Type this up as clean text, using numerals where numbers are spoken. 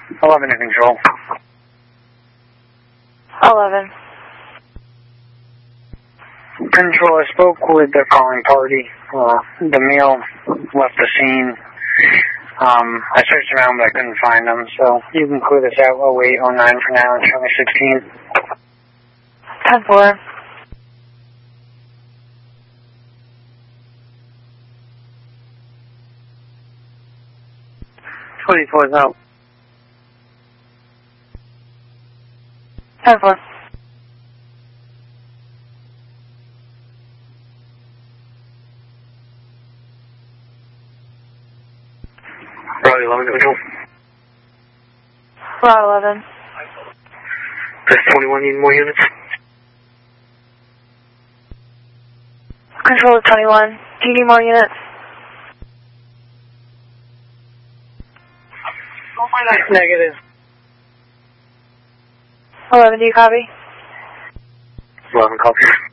11 to control. 11. Control, I spoke with the calling party. The male left the scene. I searched around, but I couldn't find them, so you can clear this out 0809 for now and show me 16. 10-4. is out. 10-4. Probably 11 to control. Route 11. Does 21 need more units? Control is 21. Do you need more units? Negative. 11, do you copy? 11 copies.